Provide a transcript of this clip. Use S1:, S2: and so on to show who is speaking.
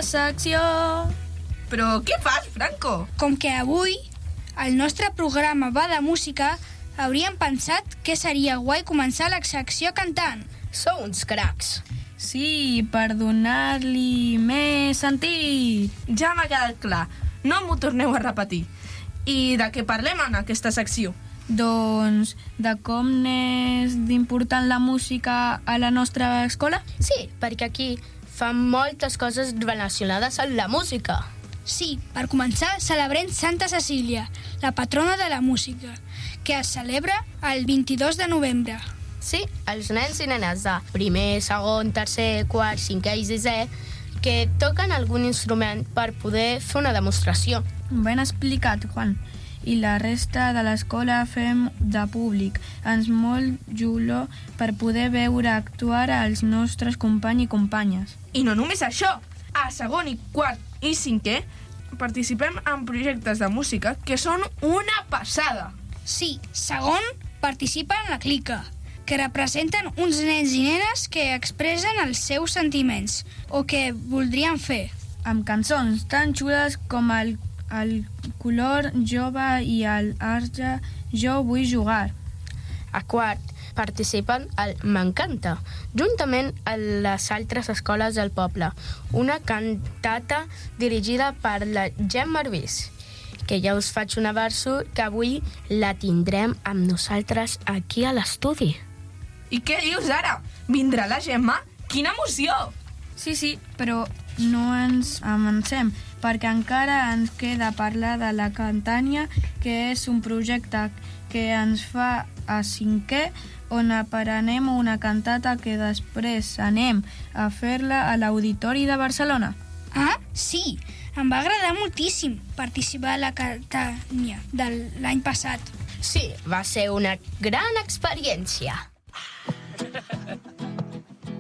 S1: secció.
S2: Però què fas, Franco?
S3: Com que avui el nostre programa va de música, hauríem pensat que seria guai començar la secció cantant.
S4: Sou uns cracs.
S1: Sí, per donar-li més sentit.
S2: Ja m'ha quedat clar. No m'ho torneu a repetir. I de què parlem en aquesta secció?
S1: Doncs de com n'és d'important la música a la nostra escola?
S4: Sí, perquè aquí fan moltes coses relacionades amb la música.
S3: Sí, per començar, celebrem Santa Cecília, la patrona de la música, que es celebra el 22 de novembre.
S4: Sí, els nens i nenes de primer, segon, tercer, quart, cinquè i sisè que toquen algun instrument per poder fer una demostració.
S1: Ben explicat, Juan. I la resta de l'escola fem de públic. Ens molt xulo per poder veure actuar als nostres companys i companyes.
S2: I no només això. A segon i quart i cinquè participem en projectes de música que són una passada.
S3: Sí, segon participa en la clica, que representen uns nens i nenes que expressen els seus sentiments o que voldrien fer.
S1: Amb cançons tan xules com el color jove i el arge jo vull jugar.
S4: A quart participen al M'encanta, juntament a les altres escoles del poble, una cantata dirigida per la Gemma Arbís, que ja us faig una verso que avui la tindrem amb nosaltres aquí a l'estudi.
S2: I què dius ara? Vindrà la Gemma? Quina emoció!
S1: Sí, però no ens avancem, perquè encara ens queda parlar de la Cantània, que és un projecte que ens fa a cinquè, on aprenem una cantata que després anem a fer-la a l'Auditori de Barcelona.
S3: Ah, sí, em va agradar moltíssim participar a la Cantània de l'any passat.
S4: Sí, va ser una gran experiència.